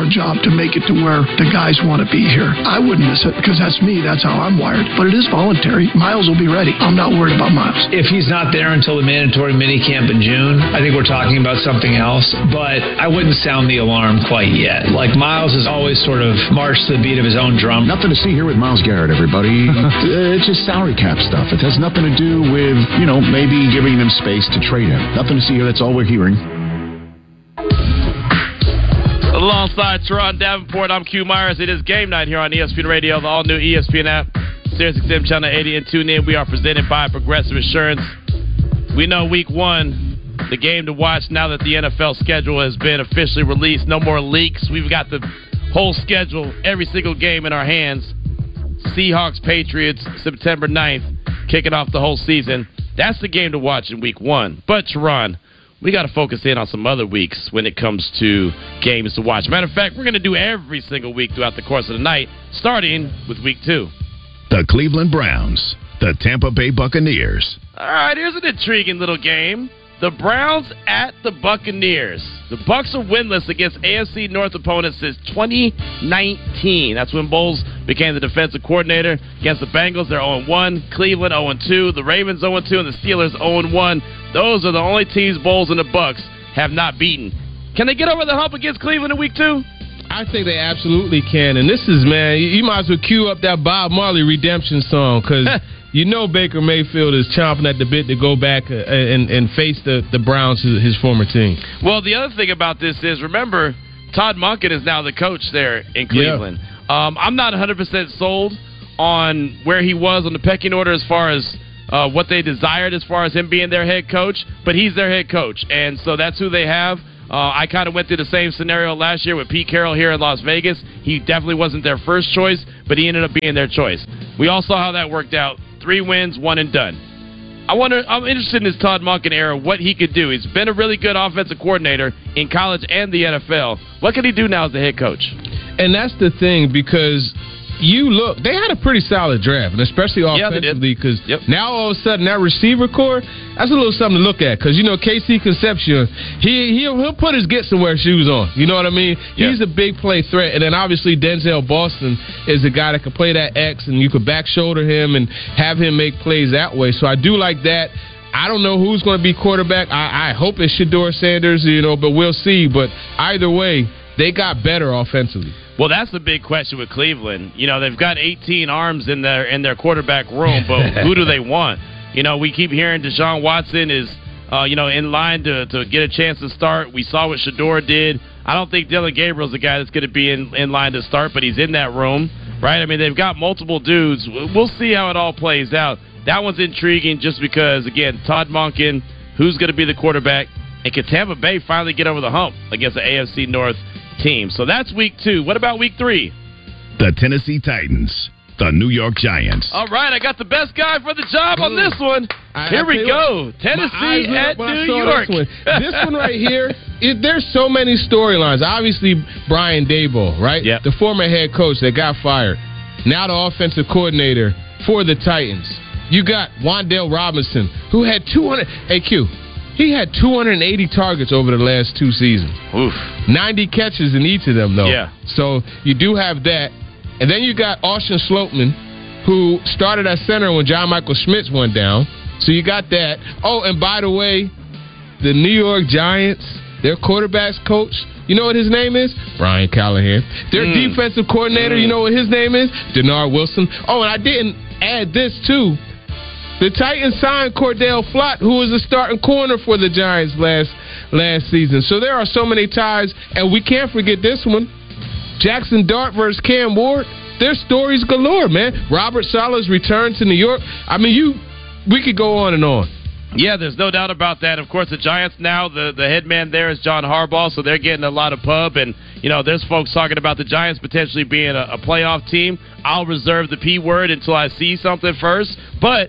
our job to make it to where the guys want to be here. I wouldn't miss it because that's me. That's how I'm wired. But it is voluntary. Miles will be ready. I'm not worried about Miles. If he's not there until the mandatory minicamp in June, I think we're talking about something else. But I wouldn't sound the alarm quite yet. Like, Miles has always sort of marched to the beat of his own drum. Nothing to see here with Myles Garrett, everybody. It's just salary cap stuff. It has nothing to do with, maybe giving them space to trade him. Nothing to see here. That's all we're hearing. Alongside Teron Davenport, I'm Q Myers. It is game night here on ESPN Radio, the all-new ESPN app, SiriusXM Channel 80, and tune in. We are presented by Progressive Insurance. We know week one, the game to watch now that the NFL schedule has been officially released. No more leaks. We've got the whole schedule, every single game in our hands. Seahawks, Patriots, September 9th, kicking off the whole season. That's the game to watch in week one. But, Teron, we got to focus in on some other weeks when it comes to games to watch. Matter of fact, we're going to do every single week throughout the course of the night, starting with week 2. The Cleveland Browns, the Tampa Bay Buccaneers. All right, here's an intriguing little game. The Browns at the Buccaneers. The Bucs are winless against AFC North opponents since 2019. That's when Bowles became the defensive coordinator. Against the Bengals, they're 0-1. Cleveland 0-2. The Ravens 0-2, and the Steelers 0-1. Those are the only teams Bowles and the Bucs have not beaten. Can they get over the hump against Cleveland in week 2? I think they absolutely can. And this is, man, you might as well cue up that Bob Marley redemption song because Baker Mayfield is chomping at the bit to go back and face the Browns, his former team. Well, the other thing about this is, remember, Todd Monken is now the coach there in Cleveland. Yeah. I'm not 100% sold on where he was on the pecking order as far as what they desired as far as him being their head coach, but he's their head coach, and so that's who they have. I kind of went through the same scenario last year with Pete Carroll here in Las Vegas. He definitely wasn't their first choice, but he ended up being their choice. We all saw how that worked out. 3 wins, 1 and done. I'm interested in this Todd Monken era, what he could do. He's been a really good offensive coordinator in college and the NFL. What can he do now as the head coach? And that's the thing, because they had a pretty solid draft, and especially offensively, because now all of a sudden that receiver core, that's a little something to look at. Because KC Concepcion, he'll put his get somewhere shoes on. You know what I mean? Yeah. He's a big play threat, and then obviously Denzel Boston is a guy that can play that X, and you could back shoulder him and have him make plays that way. So I do like that. I don't know who's going to be quarterback. I hope it's Shedeur Sanders, but we'll see. But either way, they got better offensively. Well, that's the big question with Cleveland. They've got 18 arms in their quarterback room, but who do they want? We keep hearing Deshaun Watson is, in line to get a chance to start. We saw what Shedeur did. I don't think Dylan Gabriel's the guy that's going to be in line to start, but he's in that room, right? I mean, they've got multiple dudes. We'll see how it all plays out. That one's intriguing just because, again, Todd Monken, who's going to be the quarterback, and can Tampa Bay finally get over the hump against the AFC North team? So that's week 2. What about week 3? The Tennessee Titans, the New York Giants. All right, I got the best guy for the job on this one. Here we go. Tennessee at New York. This one right here, there's so many storylines. Obviously, Brian Daboll, right? Yep. The former head coach that got fired. Now the offensive coordinator for the Titans. You got Wan'Dale Robinson, who had 200. Hey, Q. He had 280 targets over the last 2 seasons. Oof. 90 catches in each of them, though. Yeah. So you do have that. And then you got Austin Slopeman, who started at center when John Michael Schmitz went down. So you got that. Oh, and by the way, the New York Giants, their quarterback's coach, you know what his name is? Brian Callahan. Their defensive coordinator, you know what his name is? Denard Wilson. Oh, and I didn't add this, too. The Titans signed Cordell Flott, who was the starting corner for the Giants last season. So there are so many ties, and we can't forget this one. Jackson Dart versus Cam Ward. There's stories galore, man. Robert Saleh's return to New York. I mean, we could go on and on. Yeah, there's no doubt about that. Of course, the Giants now, the head man there is John Harbaugh, so they're getting a lot of pub. And, there's folks talking about the Giants potentially being a playoff team. I'll reserve the P word until I see something first. But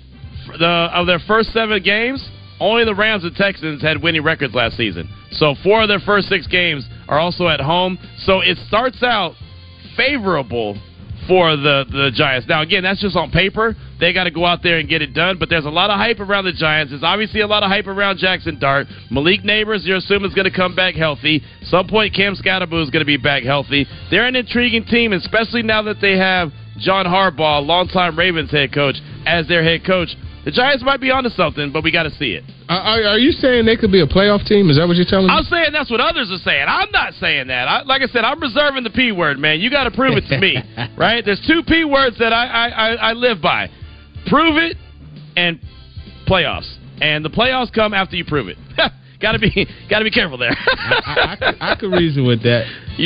of their first 7 games, only the Rams and Texans had winning records last season. So 4 of their first 6 games are also at home. So it starts out favorable for the Giants. Now, again, that's just on paper. They got to go out there and get it done, but there's a lot of hype around the Giants. There's obviously a lot of hype around Jackson Dart. Malik Neighbors, you're assuming, is going to come back healthy. Some point, Cam Scatterboo is going to be back healthy. They're an intriguing team, especially now that they have John Harbaugh, longtime Ravens head coach, as their head coach. The Giants might be onto something, but we got to see it. Are you saying they could be a playoff team? Is that what you're telling me? I'm saying that's what others are saying. I'm not saying that. Like I said, I'm reserving the P word, man. You got to prove it to me, right? There's 2 P words that I live by. Prove it and playoffs. And the playoffs come after you prove it. Gotta be careful there. I could reason with that.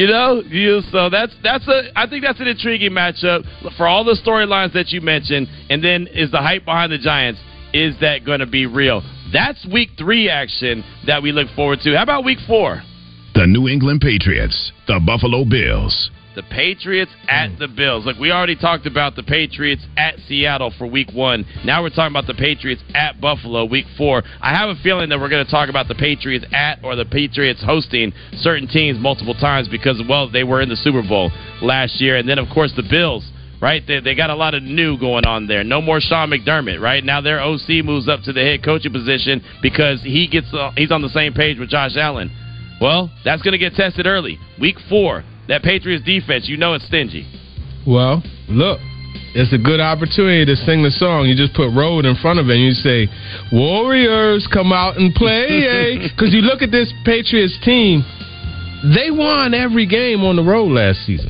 So I think that's an intriguing matchup for all the storylines that you mentioned. And then is the hype behind the Giants, is that going to be real? That's week 3 action that we look forward to. How about week 4? The New England Patriots, the Buffalo Bills. The Patriots at the Bills. Look, we already talked about the Patriots at Seattle for week 1. Now we're talking about the Patriots at Buffalo week 4. I have a feeling that we're going to talk about the Patriots at or the Patriots hosting certain teams multiple times because, well, they were in the Super Bowl last year. And then, of course, the Bills, right? They got a lot of new going on there. No more Sean McDermott, right? Now their OC moves up to the head coaching position because he's on the same page with Josh Allen. Well, that's going to get tested early. Week 4. That Patriots defense, it's stingy. Well, look, it's a good opportunity to sing the song. You just put road in front of it and you say, Warriors, come out and play. Because you look at this Patriots team, they won every game on the road last season.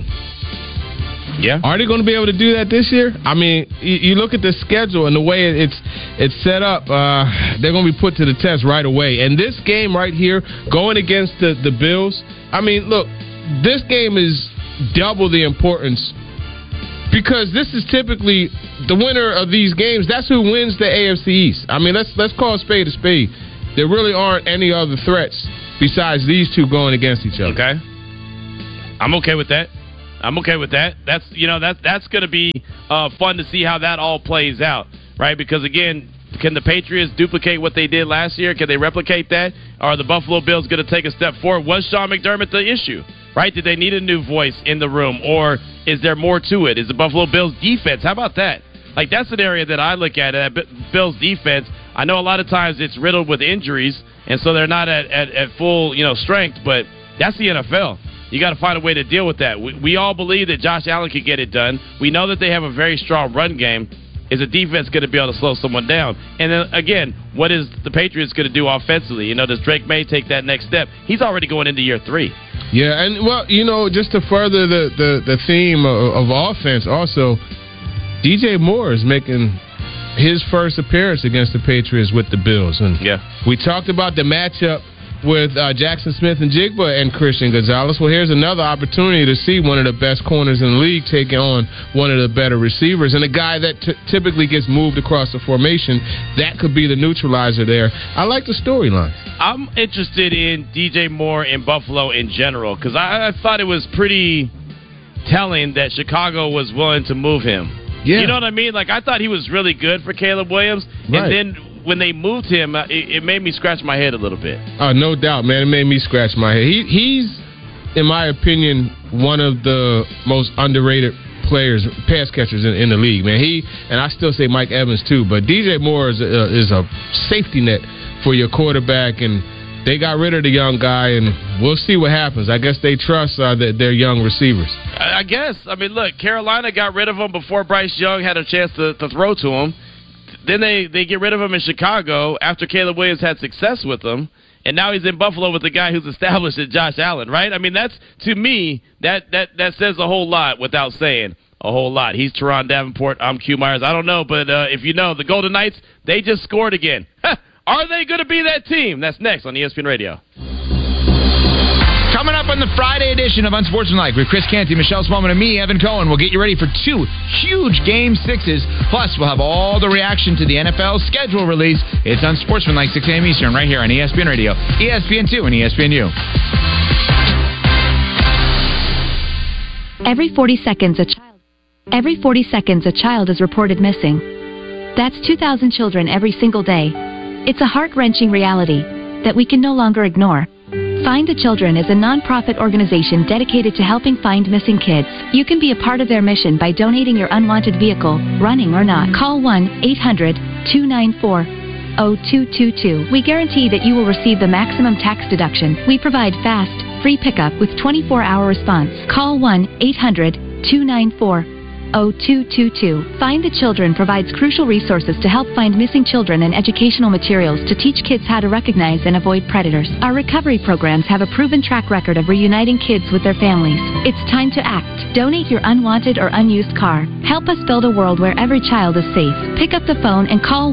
Yeah. Are they going to be able to do that this year? I mean, you look at the schedule and the way it's set up, they're going to be put to the test right away. And this game right here, going against the Bills, I mean, look, this game is double the importance because this is typically the winner of these games. That's who wins the AFC East. I mean, let's call a spade a spade. There really aren't any other threats besides these two going against each other. Okay, I'm okay with that. That's that's going to be fun to see how that all plays out, right? Because again, can the Patriots duplicate what they did last year? Can they replicate that? Are the Buffalo Bills going to take a step forward? Was Sean McDermott the issue? Right? Did they need a new voice in the room? Or is there more to it? Is the Buffalo Bills defense? How about that? Like, that's an area that I look at Bills defense. I know a lot of times it's riddled with injuries, and so they're not at full strength, but that's the NFL. You got to find a way to deal with that. We all believe that Josh Allen could get it done. We know that they have a very strong run game. Is a defense going to be able to slow someone down? And then, again, what is the Patriots going to do offensively? Does Drake May take that next step? He's already going into year 3. Yeah, and, well, just to further the theme of offense, also, DJ Moore is making his first appearance against the Patriots with the Bills. And we talked about the matchup with Jackson Smith and Jigba and Christian Gonzalez. Well, here's another opportunity to see one of the best corners in the league taking on one of the better receivers and a guy that typically gets moved across the formation. That could be the neutralizer there. I like the storyline. I'm interested in DJ Moore in Buffalo in general because I thought it was pretty telling that Chicago was willing to move him. Yeah. You know what I mean? Like, I thought he was really good for Caleb Williams, and then when they moved him, it made me scratch my head a little bit. Oh, no doubt, man. It made me scratch my head. He's, in my opinion, one of the most underrated players, pass catchers in the league, man. And I still say Mike Evans, too, but DJ Moore is a safety net for your quarterback, and they got rid of the young guy, and we'll see what happens. I guess they trust their young receivers. I guess. I mean, look, Carolina got rid of him before Bryce Young had a chance to throw to him. Then they get rid of him in Chicago after Caleb Williams had success with him, and now he's in Buffalo with the guy who's established as Josh Allen, right? I mean, that's, to me, that says a whole lot without saying a whole lot. He's Teron Davenport. I'm Q Myers. I don't know, but if you know, the Golden Knights, they just scored again. Are they going to be that team? That's next on ESPN Radio. Coming up on the Friday edition of Unsportsmanlike with Chris Canty, Michelle Smallman, and me, Evan Cohen. We'll get you ready for 2 huge Game 6s. Plus, we'll have all the reaction to the NFL schedule release. It's Unsportsmanlike, 6 a.m. Eastern, right here on ESPN Radio, ESPN2, and ESPNU. Every 40 seconds, a child is reported missing. That's 2,000 children every single day. It's a heart-wrenching reality that we can no longer ignore. Find the Children is a nonprofit organization dedicated to helping find missing kids. You can be a part of their mission by donating your unwanted vehicle, running or not. Call 1-800-294-0222. We guarantee that you will receive the maximum tax deduction. We provide fast, free pickup with 24-hour response. Call 1-800-294-0222. Find the Children provides crucial resources to help find missing children and educational materials to teach kids how to recognize and avoid predators. Our recovery programs have a proven track record of reuniting kids with their families. It's time to act. Donate your unwanted or unused car. Help us build a world where every child is safe. Pick up the phone and call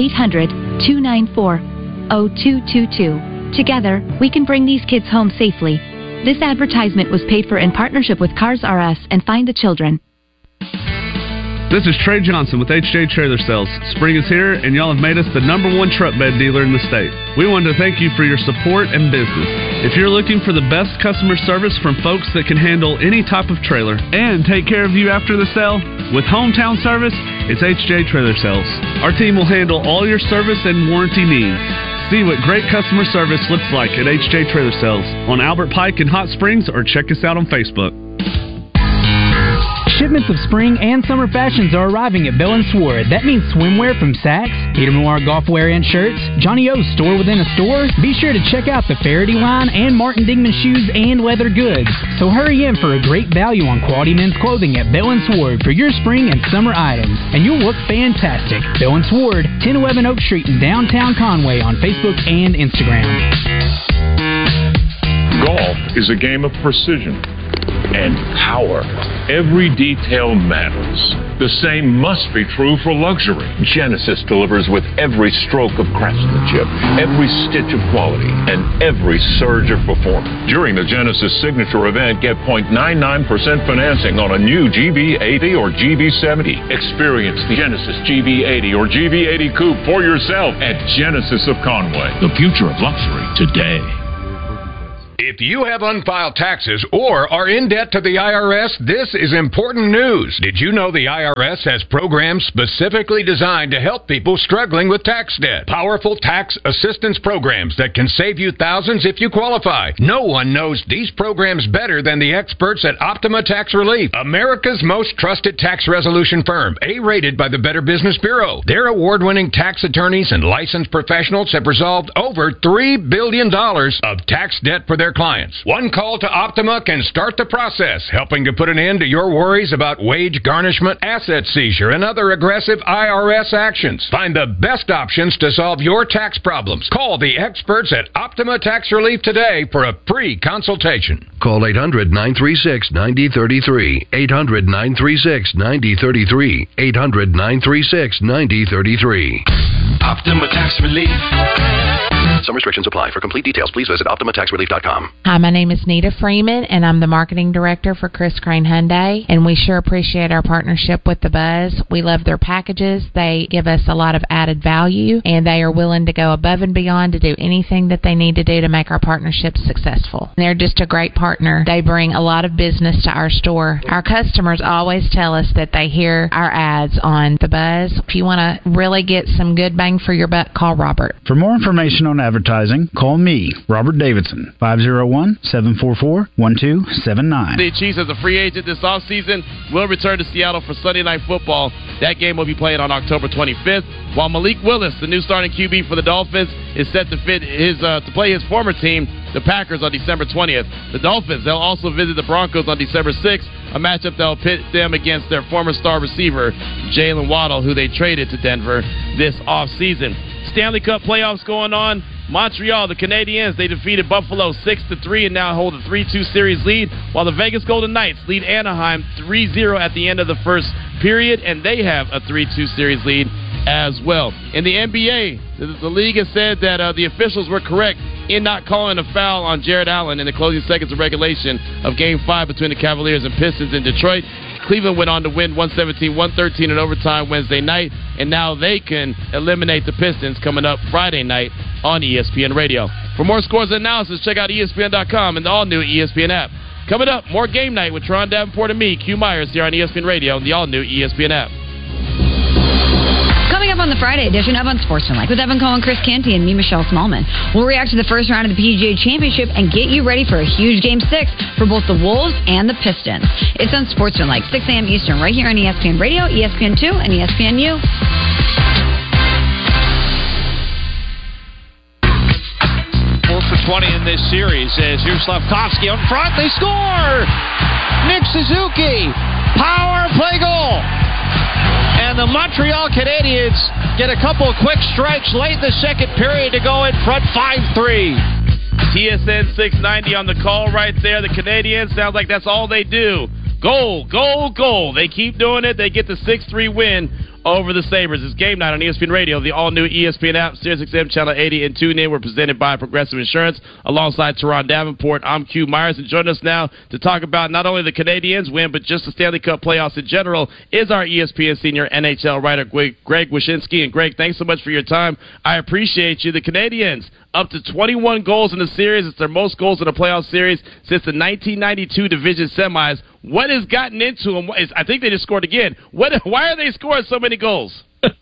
1-800-294-0222. Together, we can bring these kids home safely. This advertisement was paid for in partnership with Cars R Us and Find the Children. This is Trey Johnson with HJ Trailer Sales. Spring is here, and y'all have made us the #1 truck bed dealer in the state. We wanted to thank you for your support and business. If you're looking for the best customer service from folks that can handle any type of trailer and take care of you after the sale, with hometown service, it's HJ Trailer Sales. Our team will handle all your service and warranty needs. See what great customer service looks like at HJ Trailer Sales on Albert Pike in Hot Springs, or check us out on Facebook. Shipments of spring and summer fashions are arriving at Bell & Sword. That means swimwear from Saks, Peter Millar golf wear and shirts, Johnny O's store within a store. Be sure to check out the Faraday line and Martin Dingman shoes and leather goods. So hurry in for a great value on quality men's clothing at Bell & Sword for your spring and summer items. And you'll look fantastic. Bell & Sword, 1011 Oak Street in downtown Conway on Facebook and Instagram. Golf is a game of precision and power. Every detail matters. The same must be true for luxury. Genesis delivers with every stroke of craftsmanship, every stitch of quality, and every surge of performance. During the Genesis Signature event, get 0.99% financing on a new GV80 or GV70. Experience the Genesis GV80 or GV80 Coupe for yourself at Genesis of Conway. The future of luxury today. If you have unfiled taxes or are in debt to the IRS, this is important news. Did you know the IRS has programs specifically designed to help people struggling with tax debt? Powerful tax assistance programs that can save you thousands if you qualify. No one knows these programs better than the experts at Optima Tax Relief, America's most trusted tax resolution firm, A-rated by the Better Business Bureau. Their award-winning tax attorneys and licensed professionals have resolved over $3 billion of tax debt for their clients. One call to Optima can start the process, helping to put an end to your worries about wage garnishment, asset seizure, and other aggressive IRS actions. Find the best options to solve your tax problems. Call the experts at Optima Tax Relief today for a free consultation. Call 800-936-9033. 800-936-9033. 800-936-9033. Optima Tax Relief. Some restrictions apply. For complete details, please visit OptimaTaxRelief.com. Hi, my name is Nita Freeman, and I'm the marketing director for Chris Crane Hyundai, and we sure appreciate our partnership with The Buzz. We love their packages. They give us a lot of added value, and they are willing to go above and beyond to do anything that they need to do to make our partnership successful. They're just a great partner. They bring a lot of business to our store. Our customers always tell us that they hear our ads on The Buzz. If you want to really get some good bang for your buck, call Robert. For more information on advertising, call me, Robert Davidson, 501-744-1279. The Chiefs as a free agent this offseason will return to Seattle for Sunday Night Football. That game will be played on October 25th, while Malik Willis, the new starting QB for the Dolphins, is set to play his former team, the Packers, on December 20th. The Dolphins, they'll also visit the Broncos on December 6th, a matchup that will pit them against their former star receiver, Jalen Waddle, who they traded to Denver this offseason. Stanley Cup playoffs going on. Montreal, the Canadiens, they defeated Buffalo 6-3 and now hold a 3-2 series lead, while the Vegas Golden Knights lead Anaheim 3-0 at the end of the first period, and they have a 3-2 series lead as well. In the NBA, the league has said that the officials were correct in not calling a foul on Jared Allen in the closing seconds of regulation of Game 5 between the Cavaliers and Pistons in Detroit. Cleveland went on to win 117-113 in overtime Wednesday night, and now they can eliminate the Pistons coming up Friday night on ESPN Radio. For more scores and analysis, check out ESPN.com and the all-new ESPN app. Coming up, more Game Night with Teron Davenport and me, Q Myers, here on ESPN Radio and the all-new ESPN app. Coming up up on the Friday edition of Unsportsmanlike with Evan Cohen, Chris Canty, and me, Michelle Smallman. We'll react to the first round of the PGA Championship and get you ready for a huge Game 6 for both the Wolves and the Pistons. It's Unsportsmanlike, 6 a.m. Eastern, right here on ESPN Radio, ESPN2, and ESPNU. 4 for 20 in this series as here's Slafkovsky on front. They score! Nick Suzuki, power play goal. And the Montreal Canadiens get a couple of quick strikes late in the second period to go in front 5-3. TSN 690 on the call right there. The Canadiens, sounds like that's all they do. Goal, goal, goal. They keep doing it. They get the 6-3 win over the Sabres. It's Game Night on ESPN Radio, the all-new ESPN app, SiriusXM Channel 80, and TuneIn. We're presented by Progressive Insurance. Alongside Teron Davenport, I'm Q Myers. And joining us now to talk about not only the Canadiens win, but just the Stanley Cup playoffs in general is our ESPN senior NHL writer, Greg Wyshynski. And Greg, thanks so much for your time. I appreciate you. The Canadiens, up to 21 goals in the series. It's their most goals in a playoff series since the 1992 division semis. What has gotten into them? I think they just scored again. Why are they scoring so many goals?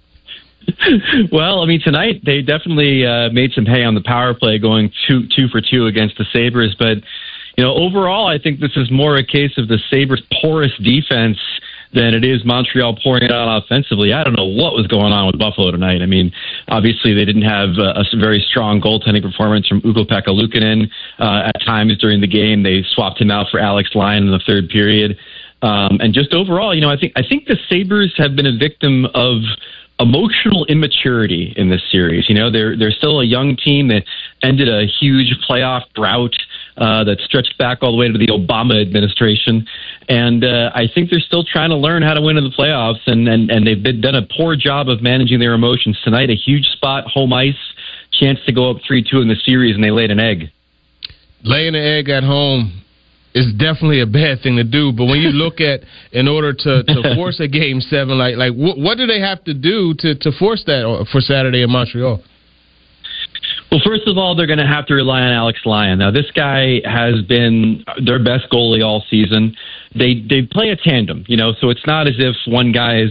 Well, I mean, tonight they definitely made some hay on the power play, going 2 for 2 against the Sabres. But, overall, I think this is more a case of the Sabres' porous defense than it is Montreal pouring it out offensively. I don't know what was going on with Buffalo tonight. I mean, obviously they didn't have a very strong goaltending performance from Ukko-Pekka Luukkonen at times during the game. They swapped him out for Alex Lyon in the third period. And just overall, I think the Sabres have been a victim of emotional immaturity in this series. They're still a young team that ended a huge playoff drought that stretched back all the way to the Obama administration. And I think they're still trying to learn how to win in the playoffs, and they've done a poor job of managing their emotions. Tonight, a huge spot, home ice, chance to go up 3-2 in the series, and they laid an egg. Laying an egg at home is definitely a bad thing to do, but when you look at, in order to force a Game 7, what do they have to do to force that for Saturday in Montreal? Well, first of all, they're going to have to rely on Alex Lyon. Now, this guy has been their best goalie all season. They play a tandem, so it's not as if one guy is